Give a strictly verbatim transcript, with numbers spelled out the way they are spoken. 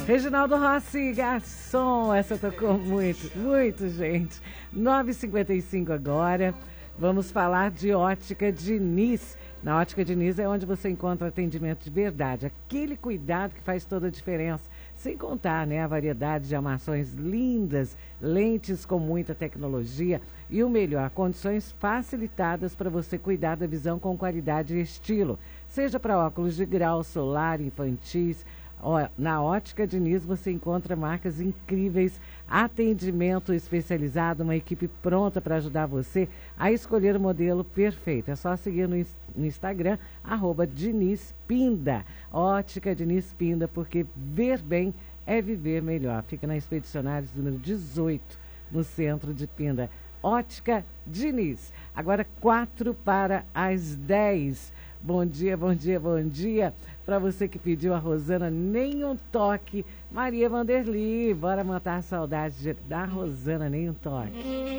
Reginaldo Rossi, garçom, essa tocou muito, muito, gente. nove e cinquenta e cinco agora, vamos falar de Ótica Diniz. Na Ótica Diniz é onde você encontra atendimento de verdade, aquele cuidado que faz toda a diferença. Sem contar, né, a variedade de armações lindas, lentes com muita tecnologia e o melhor, condições facilitadas para você cuidar da visão com qualidade e estilo. Seja para óculos de grau, solar, infantis. Ó, na Ótica Diniz você encontra marcas incríveis, atendimento especializado, uma equipe pronta para ajudar você a escolher o modelo perfeito. É só seguir no, no Instagram, arroba Diniz Pinda. Ótica Diniz Pinda, porque ver bem é viver melhor. Fica na Expedicionários número dezoito, no centro de Pinda. Ótica Diniz. Agora quatro para as dez. Bom dia, bom dia, bom dia. Para você que pediu a Rosana, nem um toque. Maria Vanderly, bora matar a saudade de, da Rosana, nem um toque.